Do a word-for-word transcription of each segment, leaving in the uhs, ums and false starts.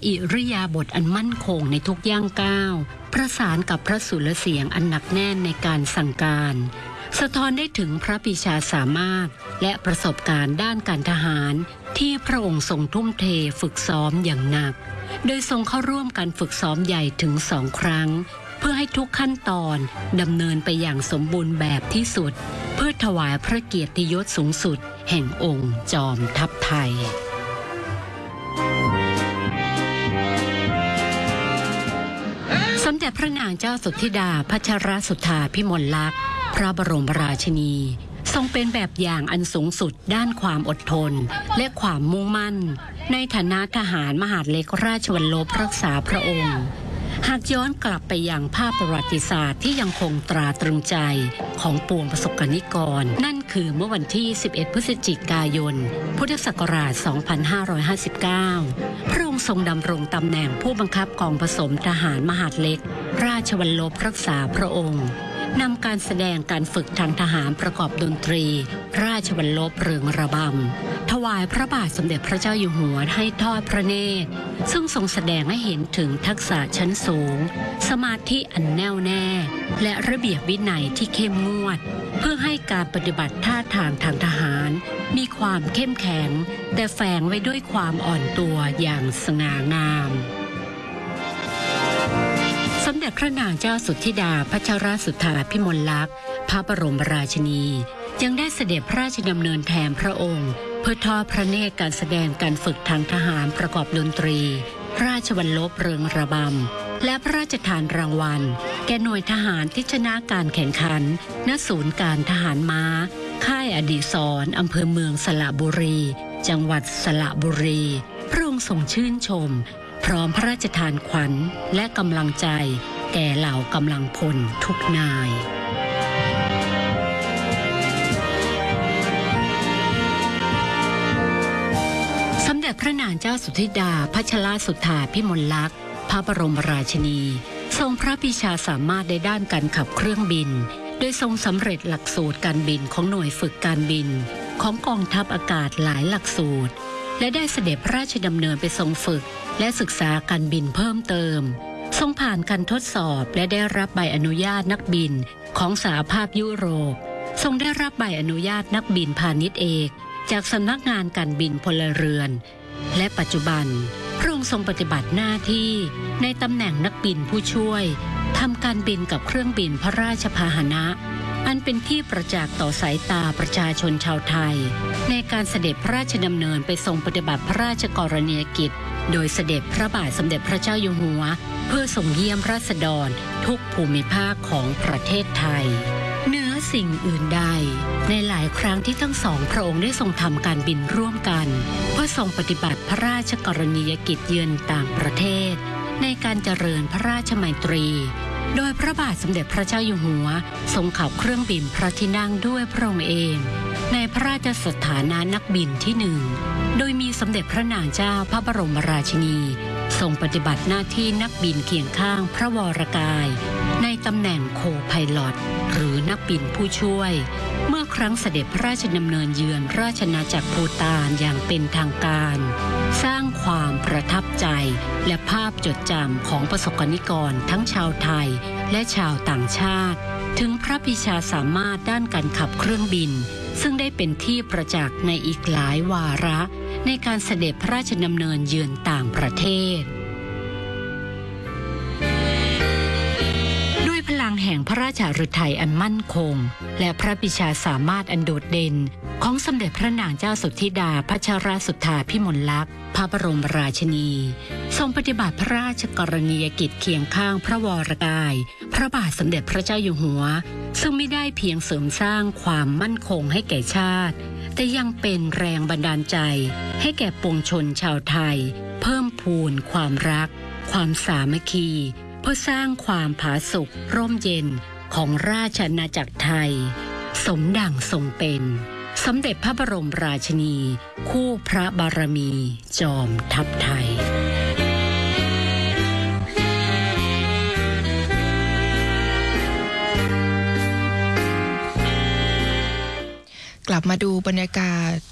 อิริยาบถอันมั่นคงในทุกย่างก้าวประสานกับพระสุรเสียงอันหนักแน่นในการสั่งการสะท้อนได้ถึงพระปรีชาสามารถและประสบการณ์ด้านการทหารที่พระองค์ทรงทุ่มเทฝึกซ้อมอย่างหนักโดยทรงเข้าร่วมการฝึกซ้อมใหญ่ถึงสองครั้งเพื่อให้ทุกขั้นตอนดำเนินไปอย่างสมบูรณ์แบบที่สุดเพื่อถวายพระเกียรติยศสูงสุดแห่งองค์จอมทัพไทยสมเด็จพระนางเจ้าสุทธิดาพัชรสุธาภิมลลักษณ์พระบรมราชินีทรงเป็นแบบอย่างอันสูงสุดด้านความอดทนและความมุ่งมั่นในฐานะทหารมหาดเล็กราชวัลลบรักษาพระองค์หากย้อนกลับไปยังภาพประวัติศาสตร์ที่ยังคงตราตรึงใจของปวงประสบกนิกรนั่นคือเมื่อวันที่สิบเอ็ดพฤศจิกายนพุทธศักราชสองพันห้าร้อยห้าสิบเก้าพระองค์ทรงดำรงตำแหน่งผู้บังคับกองผสมทหารมหาดเล็กราชวัลลบรักษาพระองค์นำการแสดงการฝึกทางทหารประกอบดนตรีราชวัลลบเริงระบำถวายพระบาทสมเด็จพระเจ้าอยู่หัวให้ทอดพระเนตรซึ่งทรงแสดงให้เห็นถึงทักษะชั้นสูงสมาธิอันแน่วแน่และระเบียบวินัยที่เข้มงวดเพื่อให้การปฏิบัติท่าทางทางทหารมีความเข้มแข็งแต่แฝงไว้ด้วยความอ่อนตัวอย่างสง่างามสมเด็จพระนางเจ้าสุทธิดาพัชรสุธาภิมลลักษณ์พระบรมราชินียังได้เสด็จพระราชดำเนินแทนพระองค์เพื่อทอดพระเนตรการแสดงการฝึกทางทหารประกอบดนตรีราชวัลลบเริงระบำและพระราชทานรางวัลแก่หน่วยทหารที่ชนะการแข่งขันณศูนย์การทหารม้าค่ายอดีศรอำเภอเมืองสระบุรีจังหวัดสระบุรีพระองค์ทรงชื่นชมพร้อมพระราชทานขวัญและกำลังใจแก่เหล่ากำลังพลทุกนายสมเด็จพระนางเจ้าสุทธิดาพัชรสุธาภิมลลักษณ์พระบรมราชินีทรงพระปรีชาสามารถในด้านการขับเครื่องบินโดยทรงสำเร็จหลักสูตรการบินของหน่วยฝึกการบินของกองทัพอากาศหลายหลักสูตรและได้เสด็จพระราชดำเนินไปทรงฝึกและศึกษาการบินเพิ่มเติมทรงผ่านการทดสอบและได้รับใบอนุญาตนักบินของสหภาพยุโรปทรงได้รับใบอนุญาตนักบินพาณิชย์เอกจากสำนักงานการบินพลเรือนและปัจจุบันพระองค์ทรงปฏิบัติหน้าที่ในตำแหน่งนักบินผู้ช่วยทำการบินกับเครื่องบินพระราชพาหนะอันเป็นที่ประจักษ์ต่อสายตาประชาชนชาวไทยในการเสด็จพระราชดำเนินไปทรงปฏิบัติพระราชกรณียกิจโดยเสด็จพระบาทสมเด็จพระเจ้าอยู่หัวเพื่อทรงเยี่ยมราษฎรทุกภูมิภาคของประเทศไทยเหนือสิ่งอื่นใดในหลายครั้งที่ทั้งสองพระองค์ได้ทรงทำการบินร่วมกันเพื่อทรงปฏิบัติพระราชกรณียกิจเยือนต่างประเทศในการเจริญพระราชมัยตรีโดยพระบาทสมเด็จพระเจ้าอยู่หัวทรงขับเครื่องบินพระที่นั่งด้วยพระองค์เองในพระราชสถานะนักบินที่หนึ่งโดยมีสมเด็จพระนางเจ้าพระบรมราชินีทรงปฏิบัติหน้าที่นักบินเคียงข้างพระวรกายในตำแหน่งโคไพลอตหรือนักบินผู้ช่วยเมื่อครั้งเสด็จพระราชดำเนินเยือนราชอาณาจักรภูฏานอย่างเป็นทางการสร้างความประทับใจและภาพจดจำของประสบกนิกรทั้งชาวไทยและชาวต่างชาติถึงพระปรีชาสามารถด้านการขับเครื่องบินซึ่งได้เป็นที่ประจักษ์ในอีกหลายวาระในการเสด็จพระราชดำเนินเยือนต่างประเทศด้วยพลังแห่งพระราชฤทัยอันมั่นคงและพระปรีชาสามารถอันโดดเด่นของสมเด็จพระนางเจ้าสุทธิดาพัชรสุธาภิมลลักษณ์พระบรมราชินีทรงปฏิบัติพระราชกรณียกิจเคียงข้างพระวรกายพระบาทสมเด็จพระเจ้าอยู่หัวซึ่งไม่ได้เพียงเสริมสร้างความมั่นคงให้แก่ชาติแต่ยังเป็นแรงบันดาลใจให้แก่ปวงชนชาวไทยเพิ่มพูนความรักความสามัคคีเพื่อสร้างความผาสุกร่มเย็นของราชอาณาจักรไทยสมดังทรงเป็นสมเด็จพระบรมราชินีคู่พระบารมีจอมทัพไทยกลับมาดูบรรยากาศ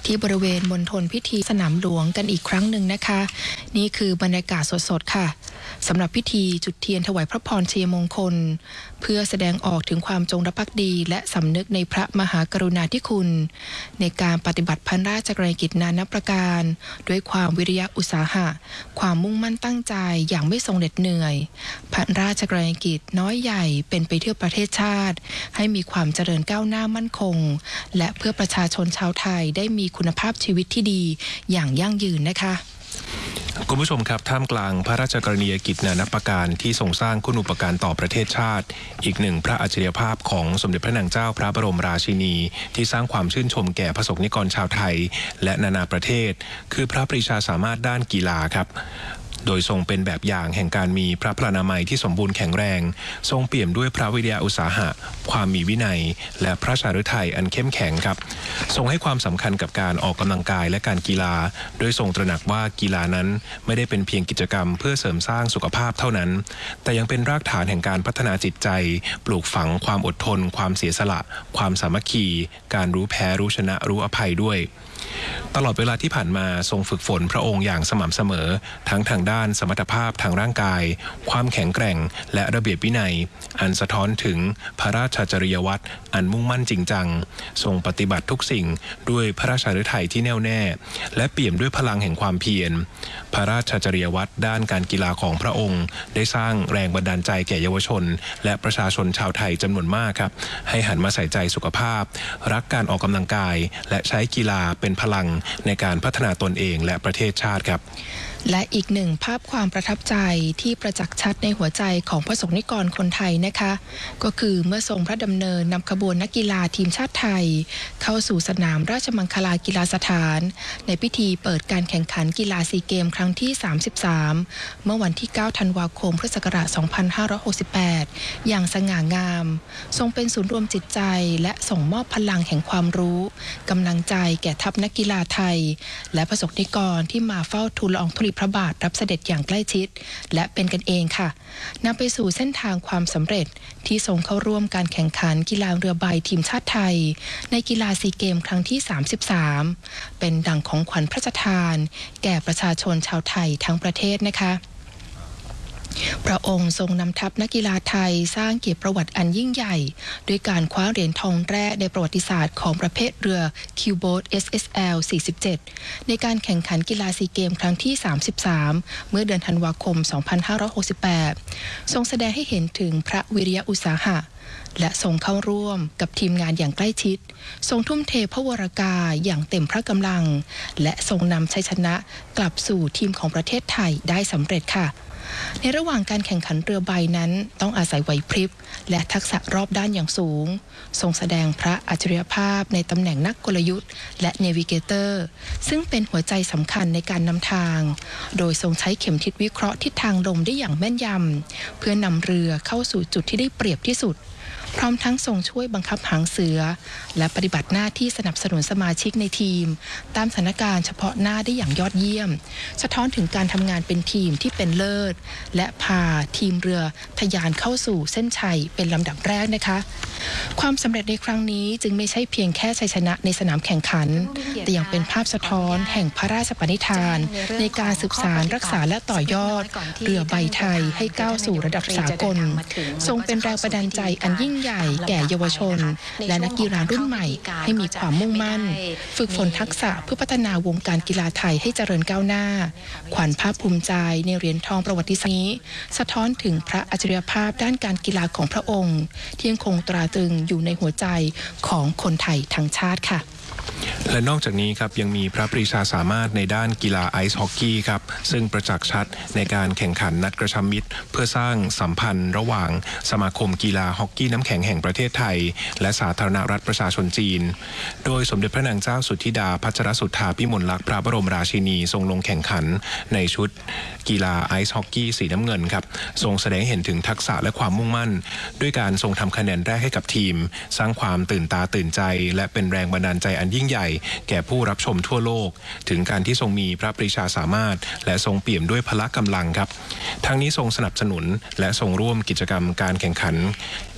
ที่บริเวณมณฑลพิธีสนามหลวงกันอีกครั้งหนึ่งนะคะนี่คือบรรยากาศสดๆค่ะสำหรับพิธีจุดเทียนถวายพระพรชัยมงคลเพื่อแสดงออกถึงความจงรักภักดีและสำนึกในพระมหากรุณาธิคุณในการปฏิบัติพระราชกรณียกิจนานาประการด้วยความวิริยะอุตสาหะความมุ่งมั่นตั้งใจอย่างไม่ทรงเหน็ดเหนื่อยพระราชกรณียกิจน้อยใหญ่เป็นไปเพื่อประเทศชาติให้มีความเจริญก้าวหน้ามั่นคงและเพื่อประชาชนชาวไทยได้มีคุณภาพชีวิตที่ดีอย่างยั่งยืนนะคะคุณผู้ชมครับท่ามกลางพระราชกรณียกิจนานาประการที่ทรงสร้างคุณูปการต่อประเทศชาติอีกหนึ่งพระอัจฉริยภาพของสมเด็จพระนางเจ้าพระบรมราชินีที่สร้างความชื่นชมแก่ประสบนิกรชาวไทยและนานาประเทศคือพระปรีชาสามารถด้านกีฬาครับโดยทรงเป็นแบบอย่างแห่งการมีพระพลานามัยที่สมบูรณ์แข็งแรงทรงเปี่ยมด้วยพระวิริยะอุตสาหะความมีวินัยและพระชาฤทัยอันเข้มแข็งครับทรงให้ความสำคัญกับการออกกำลังกายและการกีฬาโดยทรงตระหนักว่ากีฬานั้นไม่ได้เป็นเพียงกิจกรรมเพื่อเสริมสร้างสุขภาพเท่านั้นแต่ยังเป็นรากฐานแห่งการพัฒนาจิตใจปลูกฝังความอดทนความเสียสละความสามัคคีการรู้แพ้รู้ชนะรู้อภัยด้วยตลอดเวลาที่ผ่านมาทรงฝึกฝนพระองค์อย่างสม่ำเสมอทั้งทางด้านสมรรถภาพทางร่างกายความแข็งแกร่งและระเบียบวินัยอันสะท้อนถึงพระราชจริยวัตรอันมุ่งมั่นจริงจังทรงปฏิบัติทุกสิ่งด้วยพระราชฤทัยที่แน่วแน่และเปี่ยมด้วยพลังแห่งความเพียรพระราชจริยวัตรด้านการกีฬาของพระองค์ได้สร้างแรงบันดาลใจแก่เยาวชนและประชาชนชาวไทยจำนวนมากครับให้หันมาใส่ใจสุขภาพรักการออกกำลังกายและใช้กีฬาเป็นพลังในการพัฒนาตนเองและประเทศชาติครับและอีกหนึ่งภาพความประทับใจที่ประจักษ์ชัดในหัวใจของพระสงฆ์นิกรคนไทยนะคะก็คือเมื่อทรงพระดำเนินนำขบวนนักกีฬาทีมชาติไทยเข้าสู่สนามราชมังคลากีฬาสถานในพิธีเปิดการแข่งขันกีฬาซีเกมครั้งที่สามสิบสามเมื่อวันที่เก้าธันวาคมพุทธศักราชสองพันห้าร้อยหกสิบแปดอย่างสง่างามทรงเป็นศูนย์รวมจิตใจและส่งมอบพลังแห่งความรู้กำลังใจแก่ทัพนักกีฬาไทยและพระสงฆ์นิกรที่มาเฝ้าทูลละอองธุลีพระบาทรับเสด็จอย่างใกล้ชิดและเป็นกันเองค่ะนำไปสู่เส้นทางความสำเร็จที่ทรงเข้าร่วมการแข่งขันกีฬาเรือใบทีมชาติไทยในกีฬาซีเกมครั้งที่สามสิบสามเป็นดั่งของขวัญพระราชทานแก่ประชาชนชาวไทยทั้งประเทศนะคะพระองค์ทรงนำทัพนักกีฬาไทยสร้างเกียรติประวัติอันยิ่งใหญ่ด้วยการคว้าเหรียญทองแรกในประวัติศาสตร์ของประเภทเรือคิวโบ๊ท เอส เอส แอล สี่สิบเจ็ดในการแข่งขันกีฬาซีเกมครั้งที่สามสิบสามเมื่อเดือนธันวาคมสองพันห้าร้อยหกสิบแปดทรงแสดงให้เห็นถึงพระวิริยะอุตสาหะและทรงเข้าร่วมกับทีมงานอย่างใกล้ชิดทรงทุ่มเทพระวรากายอย่างเต็มพระกำลังและทรงนำชัยชนะกลับสู่ทีมของประเทศไทยได้สำเร็จค่ะในระหว่างการแข่งขันเรือใบนั้นต้องอาศัยไหวพริบและทักษะรอบด้านอย่างสูงทรงแสดงพระอัจฉริยภาพในตำแหน่งนักกลยุทธ์และเนวิเกเตอร์ซึ่งเป็นหัวใจสำคัญในการนำทางโดยทรงใช้เข็มทิศวิเคราะห์ทิศทางลมได้อย่างแม่นยำเพื่อนำเรือเข้าสู่จุดที่ได้เปรียบที่สุดพร้อมทั้งทรงช่วยบังคับหางเสือและปฏิบัติหน้าที่สนับสนุนสมาชิกในทีมตามสถานการณ์เฉพาะหน้าได้อย่างยอดเยี่ยมสะท้อนถึงการทำงานเป็นทีมที่เป็นเลิศและพาทีมเรือทะยานเข้าสู่เส้นชัยเป็นลำดับแรกนะคะความสำเร็จในครั้งนี้จึงไม่ใช่เพียงแค่ชัยชนะในสนามแข่งขันแต่ยังเป็นภาพสะท้อนแห่งพระราชปณิธานในการสืบสานรักษาและต่อยอดเรือใบไทยให้ก้าวสู่ระดับสากลทรงเป็นแรงบันดาลใจอันยิ่งใหญ่แก่เยาวชนและนักกีฬารุ่นใหม่ให้มีความมุ่งมั่นฝึกฝนทักษะเพื่อพัฒนาวงการกีฬาไทยให้เจริญก้าวหน้าขวัญภาคภูมิใจในเหรียญทองประวัติศาสตร์นี้สะท้อนถึงพระอัจฉริยภาพด้านการกีฬาของพระองค์ที่ยังคงตราตรึงอยู่ในหัวใจของคนไทยทั้งชาติค่ะและนอกจากนี้ครับยังมีพระปรีชาสามารถในด้านกีฬาไอซ์ฮอกกี้ครับซึ่งประจักษ์ชัดในการแข่งขันนัดกระชับมิตรเพื่อสร้างสัมพันธ์ระหว่างสมาคมกีฬาฮอกกี้น้ำแข็งแห่งประเทศไทยและสาธารณรัฐประชาชนจีนโดยสมเด็จพระนางเจ้าสุทธิดาพัชรสุทธาพิมลลักษณ์พระบรมราชินีทรงลงแข่งขันในชุดกีฬาไอซ์ฮอกกี้สีน้ำเงินครับทรงแสดงเห็นถึงทักษะและความมุ่งมั่นด้วยการทรงทำคะแนนแรกให้กับทีมสร้างความตื่นตาตื่นใจและเป็นแรงบันดาลใจอันยิ่งใหญ่แก่ผู้รับชมทั่วโลกถึงการที่ทรงมีพระปรีชาสามารถและทรงเปี่ยมด้วยพละกำลังครับทั้งนี้ทรงสนับสนุนและทรงร่วมกิจกรรมการแข่งขัน กี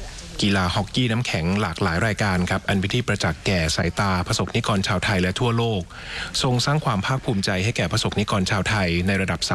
กีฬาฮอกกี้น้ำแข็งหลากหลายรายการครับอันเป็นที่ประจักษ์แก่สายตาประสบนิกรชาวไทยและทั่วโลกทรงสร้างความภาคภูมิใจให้แก่ประสบนิกรชาวไทยในระดับ